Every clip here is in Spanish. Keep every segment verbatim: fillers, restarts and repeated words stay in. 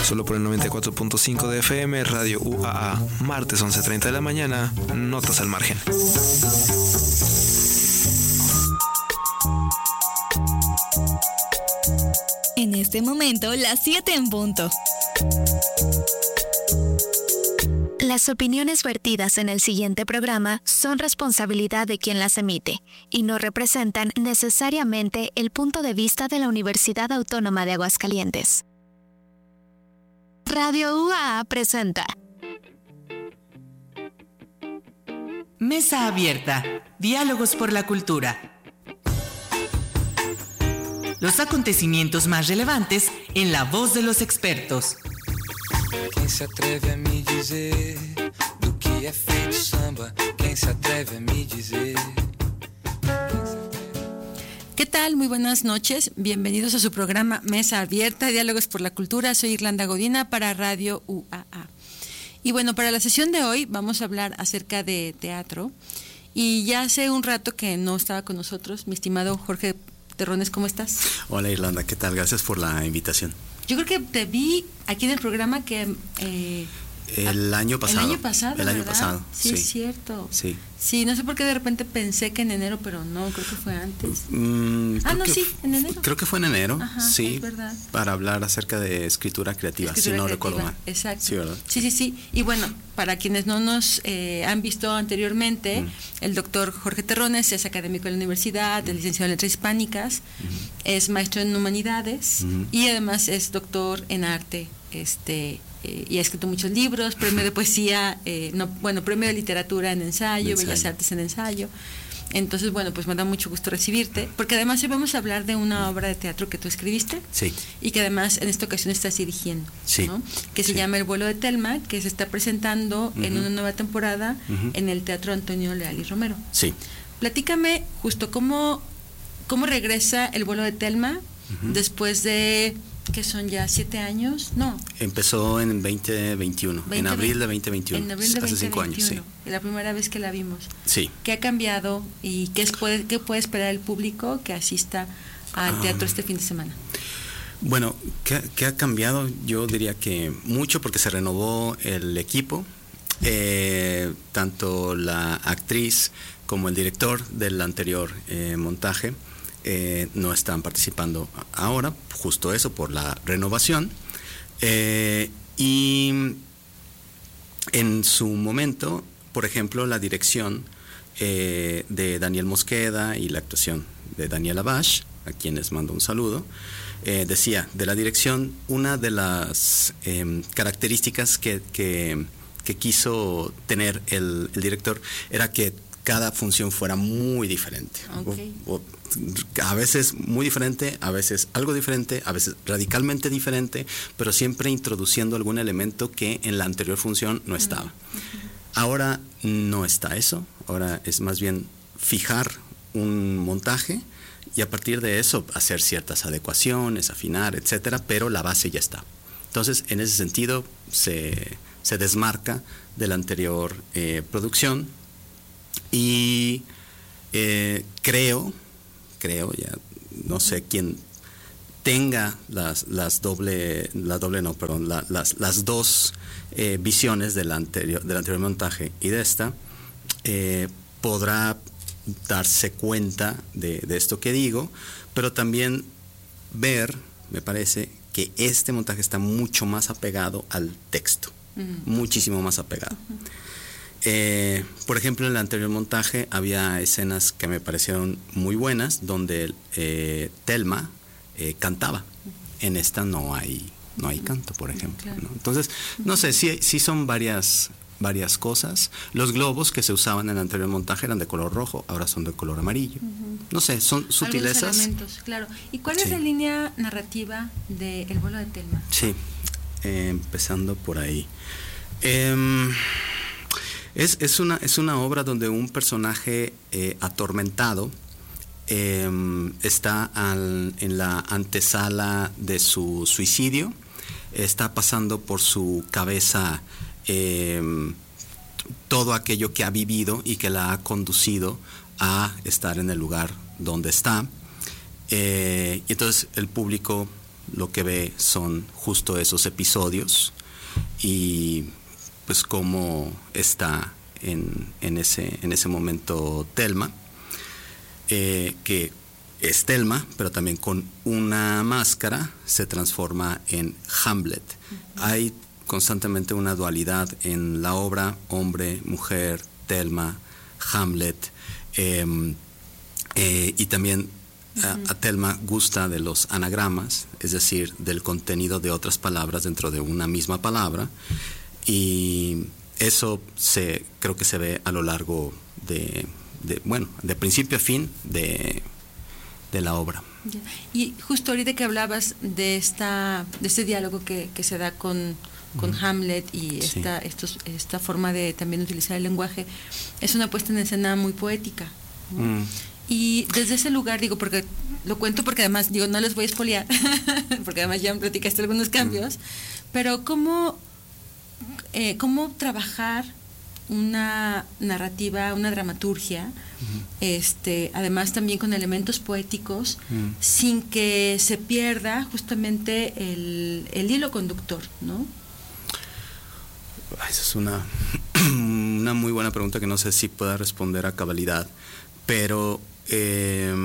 Solo por el noventa y cuatro punto cinco de F M, Radio U A A. Martes once treinta de la mañana, Notas al Margen. En este momento, las siete en punto. Las opiniones vertidas en el siguiente programa son responsabilidad de quien las emite y no representan necesariamente el punto de vista de la Universidad Autónoma de Aguascalientes. Radio U A A presenta Mesa Abierta, Diálogos por la Cultura. Los acontecimientos más relevantes en la voz de los expertos. Quem se atreve a me dizer do que é feito samba? Quem se atreve a me dizer? ¿Qué tal? Muy buenas noches. Bienvenidos a su programa Mesa Abierta, Diálogos por la Cultura. Soy Irlanda Godina para Radio U A A. Y bueno, para la sesión de hoy vamos a hablar acerca de teatro. Y ya hace un rato que no estaba con nosotros mi estimado Jorge Terrones. ¿Cómo estás? Hola Irlanda, ¿qué tal? Gracias por la invitación. Yo creo que te vi aquí en el programa que... Eh, el año pasado. El año pasado, El año ¿verdad? pasado, sí. Sí, es cierto. Sí. Sí, no sé por qué de repente pensé que en enero, pero no, creo que fue antes. Mm, ah, no, que, sí, en enero. Creo que fue en enero, Ajá, sí, es verdad. Para hablar acerca de escritura creativa, escritura si no creativa, recuerdo mal. Exacto. Sí, ¿verdad? Sí, sí, sí. Y bueno, para quienes no nos eh, han visto anteriormente, mm. el doctor Jorge Terrones es académico de la universidad, mm. es licenciado en Letras Hispánicas, mm. es maestro en Humanidades mm. y además es doctor en arte, este... Eh, y ha escrito muchos libros, premio de poesía, eh, no, bueno, premio de literatura en ensayo, ensayo, Bellas Artes en ensayo. Entonces, bueno, pues me da mucho gusto recibirte, porque además hoy vamos a hablar de una obra de teatro que tú escribiste, sí. y que además en esta ocasión estás dirigiendo, sí. ¿no? Que se sí. llama El vuelo de Telma, que se está presentando uh-huh. en una nueva temporada uh-huh. en el Teatro Antonio Leal y Romero. Sí. Platícame justo cómo, cómo regresa El vuelo de Telma uh-huh. después de... que son ya siete años, no. Empezó en veinte veintiuno, veinte, en abril de veinte veintiuno, en abril de hace veinte cinco años, sí. La primera vez que la vimos. Sí. ¿Qué ha cambiado y qué, es, puede, qué puede esperar el público que asista al teatro um, este fin de semana? Bueno, ¿qué, qué ha cambiado? Yo diría que mucho, porque se renovó el equipo, eh, tanto la actriz como el director del anterior eh, montaje. Eh, no están participando ahora, justo eso, por la renovación. Eh, y en su momento, por ejemplo, la dirección eh, de Daniel Mosqueda y la actuación de Daniel Abash, a quienes mando un saludo, eh, decía, de la dirección, una de las eh, características que, que, que quiso tener el, el director era que cada función fuera muy diferente. Okay. O, o, a veces muy diferente, a veces algo diferente, a veces radicalmente diferente, pero siempre introduciendo algún elemento que en la anterior función no estaba. Uh-huh. Ahora no está eso, ahora es más bien fijar un montaje y a partir de eso hacer ciertas adecuaciones, afinar, etcétera, pero la base ya está. Entonces, en ese sentido, se, se desmarca de la anterior eh, producción. Y eh, creo, creo, ya no sé quién tenga las, las doble, la doble no, perdón, la, las, las dos eh, visiones del anterior, del anterior montaje y de esta, eh, podrá darse cuenta de, de esto que digo, pero también ver, me parece, que este montaje está mucho más apegado al texto, uh-huh. muchísimo más apegado. Uh-huh. Eh, por ejemplo, en el anterior montaje había escenas que me parecieron muy buenas, donde eh, Telma eh, cantaba. En esta no hay no hay canto, por ejemplo, ¿no? Entonces, no sé, sí, sí son varias varias cosas. Los globos que se usaban en el anterior montaje eran de color rojo, ahora son de color amarillo. Uh-huh. No sé, son sutilezas. Algunos elementos, claro. ¿Y cuál sí. es la línea narrativa de El vuelo de Telma? Sí, eh, empezando por ahí. Eh, Es, es, una, es una obra donde un personaje eh, atormentado eh, está al, en la antesala de su suicidio, está pasando por su cabeza eh, todo aquello que ha vivido y que la ha conducido a estar en el lugar donde está. Eh, y entonces el público lo que ve son justo esos episodios y pues cómo está en, en, ese, en ese momento Thelma, eh, que es Thelma, pero también con una máscara se transforma en Hamlet. Uh-huh. Hay constantemente una dualidad en la obra, hombre, mujer, Thelma, Hamlet, eh, eh, y también uh-huh. a, a Thelma gusta de los anagramas, es decir, del contenido de otras palabras dentro de una misma palabra, y eso se creo que se ve a lo largo de, de bueno, de principio a fin de, de la obra. Y justo ahorita que hablabas de esta de este diálogo que, que se da con, con mm. Hamlet y esta sí. estos, esta forma de también utilizar el lenguaje, es una puesta en escena muy poética, ¿no? Mm. Y desde ese lugar, digo, porque lo cuento porque además, digo, no les voy a espolear, porque además ya me platicaste algunos cambios, mm. pero ¿cómo, eh, cómo trabajar una narrativa, una dramaturgia, uh-huh. este, además también con elementos poéticos, uh-huh. sin que se pierda justamente el, el hilo conductor, ¿no? Esa es una, una muy buena pregunta que no sé si pueda responder a cabalidad, pero eh,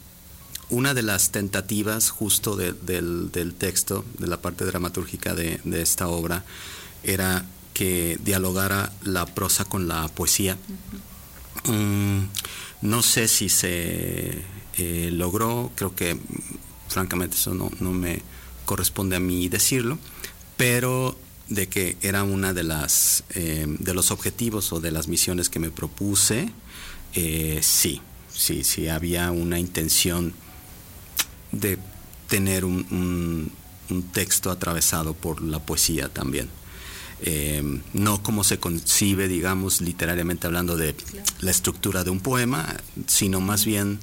una de las tentativas justo de, del, del texto, de la parte dramatúrgica de, de esta obra, era que dialogara la prosa con la poesía. Uh-huh. Um, no sé si se eh, logró, creo que francamente eso no, no me corresponde a mí decirlo, pero de que era una de las eh, de los objetivos o de las misiones que me propuse, eh, sí, sí, sí había una intención de tener un, un, un texto atravesado por la poesía también. Eh, no como se concibe, digamos, literariamente hablando de claro. la estructura de un poema, sino más bien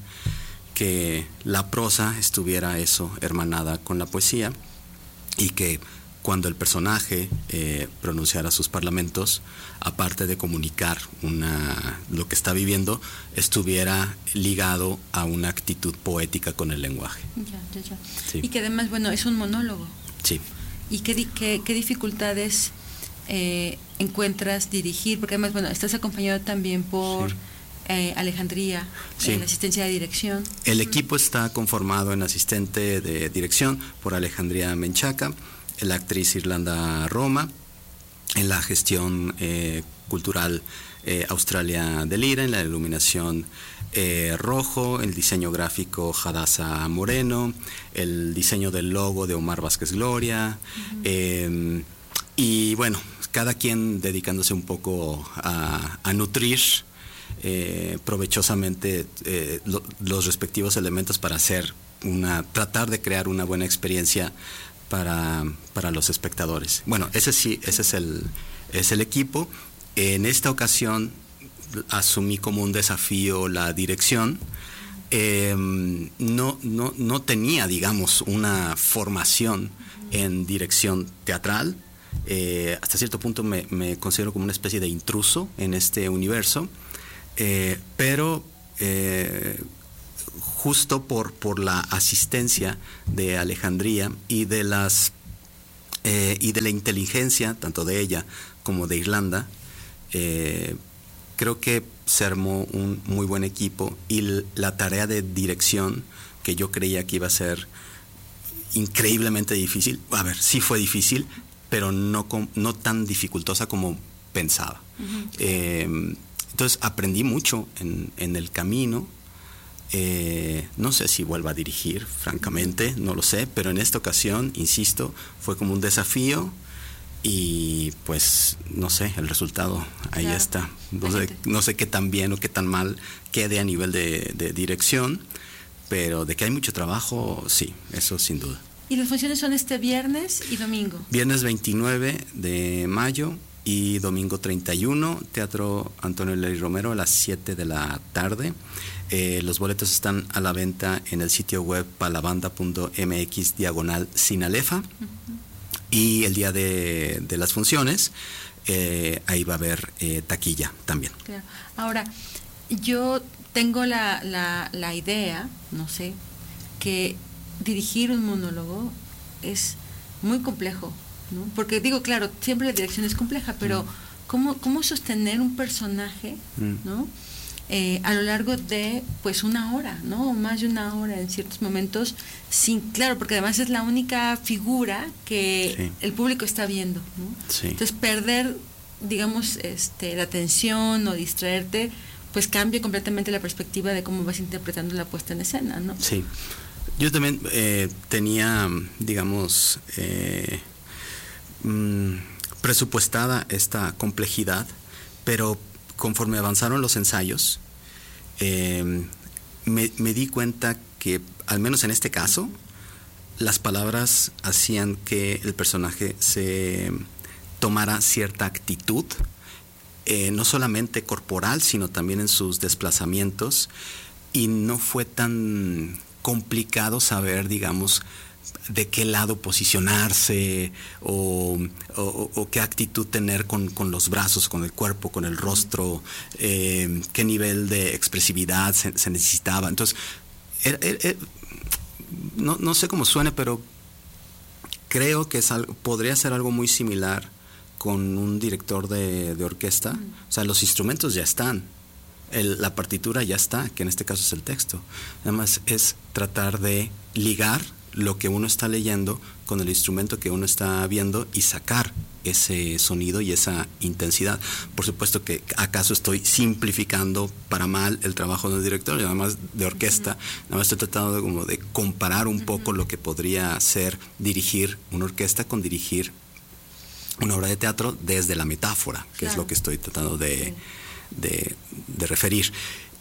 que la prosa estuviera eso hermanada con la poesía y que cuando el personaje eh, pronunciara sus parlamentos, aparte de comunicar una, lo que está viviendo, estuviera ligado a una actitud poética con el lenguaje. Ya, ya, ya. Sí. Y que además, bueno, es un monólogo. Sí. ¿Y qué, qué, qué dificultades Eh, encuentras dirigir? Porque además, bueno, estás acompañado también por sí. eh, Alejandría, sí. en asistencia de dirección. El equipo está conformado en asistente de dirección por Alejandría Menchaca, la actriz Irlanda Roma, en la gestión eh, cultural eh, Australia de Lira, en la iluminación eh, Rojo, el diseño gráfico Hadassah Moreno, el diseño del logo de Omar Vázquez Gloria, uh-huh. eh, y bueno, cada quien dedicándose un poco a, a nutrir eh, provechosamente eh, lo, los respectivos elementos para hacer una, tratar de crear una buena experiencia para, para los espectadores. Bueno, ese sí, ese es el, es el equipo. En esta ocasión asumí como un desafío la dirección. Eh, no, no, no tenía, digamos, una formación en dirección teatral. Eh, hasta cierto punto me, me considero como una especie de intruso en este universo, eh, pero eh, justo por, por la asistencia de Alejandría y de las eh, y de la inteligencia tanto de ella como de Irlanda, eh, creo que se armó un muy buen equipo y l- la tarea de dirección que yo creía que iba a ser increíblemente difícil, a ver, sí fue difícil, pero no, no tan dificultosa como pensaba. Uh-huh. Eh, entonces aprendí mucho en, en el camino. Eh, no sé si vuelva a dirigir, francamente, no lo sé, pero en esta ocasión, insisto, fue como un desafío y pues no sé, el resultado ahí claro. está. No sé, no sé qué tan bien o qué tan mal quede a nivel de, de dirección, pero de que hay mucho trabajo, sí, eso sin duda. ¿Y las funciones son este viernes y domingo? Viernes veintinueve de mayo y domingo treinta y uno, Teatro Antonio Leri Romero a las siete de la tarde. Eh, los boletos están a la venta en el sitio web palabanda punto m x diagonal Sinalefa. Uh-huh. Y el día de, de las funciones, eh, ahí va a haber eh, taquilla también. Claro. Ahora, yo tengo la, la, la idea, no sé, que dirigir un monólogo es muy complejo, ¿no? Porque digo, claro, siempre la dirección es compleja, pero mm. ¿cómo, cómo sostener un personaje, mm. ¿no? Eh, a lo largo de pues una hora, ¿no? O más de una hora en ciertos momentos, sin, claro, porque además es la única figura que sí. el público está viendo, ¿no? Sí. Entonces perder, digamos, este, la atención o distraerte, pues cambia completamente la perspectiva de cómo vas interpretando la puesta en escena, ¿no? Sí. Yo también eh, tenía, digamos, eh, mmm, presupuestada esta complejidad, pero conforme avanzaron los ensayos, eh, me, me di cuenta que, al menos en este caso, las palabras hacían que el personaje se tomara cierta actitud, eh, no solamente corporal, sino también en sus desplazamientos, y no fue tan complicado saber, digamos, de qué lado posicionarse o, o, o qué actitud tener con, con los brazos, con el cuerpo, con el rostro, eh, qué nivel de expresividad se, se necesitaba. Entonces, er, er, er, no, no sé cómo suene, pero creo que es algo, podría ser algo muy similar con un director de, de orquesta. Mm. O sea, los instrumentos ya están. El, la partitura ya está, que en este caso es el texto. Además, es tratar de ligar lo que uno está leyendo con el instrumento que uno está viendo y sacar ese sonido y esa intensidad. Por supuesto que acaso estoy simplificando para mal el trabajo del director y además de orquesta. Uh-huh. Nada más estoy tratando de, como de comparar un uh-huh. poco lo que podría ser dirigir una orquesta con dirigir una obra de teatro desde la metáfora, que claro. es lo que estoy tratando de, de, de referir.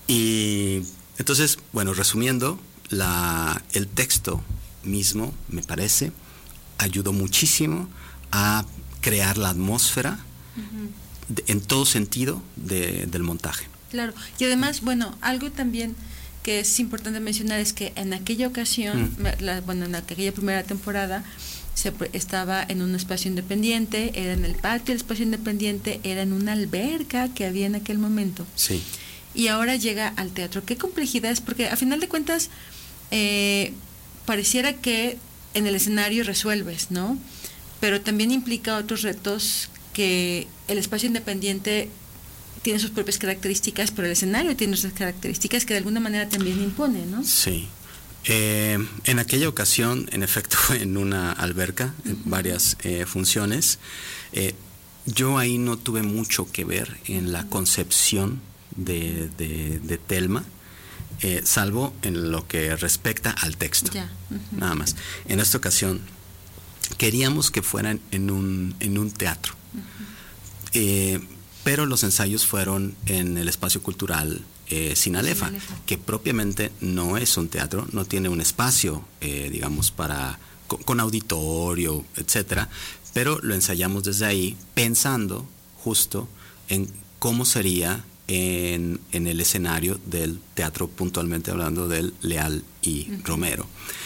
Y entonces, bueno, resumiendo, la, el texto mismo, me parece, ayudó muchísimo a crear la atmósfera uh-huh. de, en todo sentido de, del montaje. Claro, y además, bueno, algo también que es importante mencionar es que en aquella ocasión, uh-huh. la, bueno, en aquella primera temporada, se estaba en un espacio independiente, era en el patio del espacio independiente, era en una alberca que había en aquel momento. Sí. Y ahora llega al teatro. ¿Qué complejidad es? Porque a final de cuentas, eh, pareciera que en el escenario resuelves, ¿no? Pero también implica otros retos, que el espacio independiente tiene sus propias características, pero el escenario tiene sus características que de alguna manera también impone, ¿no? Sí. Eh, en aquella ocasión, en efecto, fue en una alberca, uh-huh. en varias eh, funciones. Eh, yo ahí no tuve mucho que ver en la concepción de, de, de Thelma. Eh, salvo en lo que respecta al texto, yeah. uh-huh. nada más. En esta ocasión queríamos que fueran en un, en un teatro, uh-huh. eh, pero los ensayos fueron en el espacio cultural eh, Sinalefa, Sinalefa, que propiamente no es un teatro, no tiene un espacio, eh, digamos, para con, con auditorio, etcétera, pero lo ensayamos desde ahí pensando justo en cómo sería En, en el escenario del teatro, puntualmente hablando del Leal y uh-huh. Romero.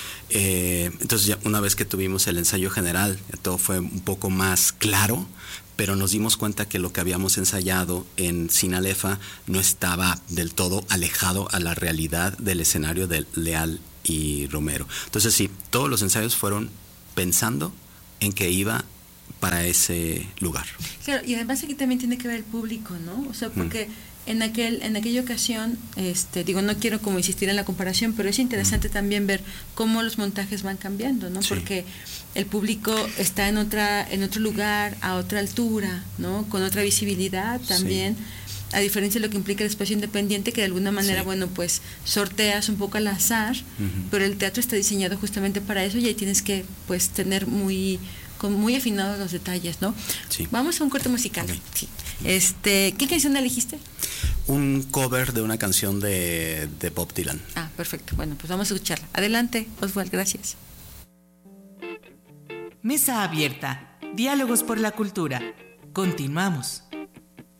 Eh, entonces ya una vez que tuvimos el ensayo general, todo fue un poco más claro, pero nos dimos cuenta que lo que habíamos ensayado en Sinalefa no estaba del todo alejado a la realidad del escenario del Leal y Romero. Entonces sí, todos los ensayos fueron pensando en que iba para ese lugar. Claro, y además aquí también tiene que ver el público, ¿no? O sea, porque mm. en aquel en aquella ocasión, este, digo, no quiero como insistir en la comparación, pero es interesante mm. también ver cómo los montajes van cambiando, ¿no? Sí. Porque el público está en otra en otro lugar, a otra altura, ¿no? Con otra visibilidad también. Sí. A diferencia de lo que implica el espacio independiente, que de alguna manera, sí. bueno, pues sorteas un poco al azar, uh-huh. pero el teatro está diseñado justamente para eso y ahí tienes que, pues, tener muy con muy afinados los detalles, ¿no? Sí. Vamos a un corte musical. Okay. Sí. Este, ¿qué canción elegiste? Un cover de una canción de, de Bob Dylan. Ah, perfecto. Bueno, pues vamos a escucharla. Adelante, Oswald, gracias. Mesa abierta. Diálogos por la cultura. Continuamos.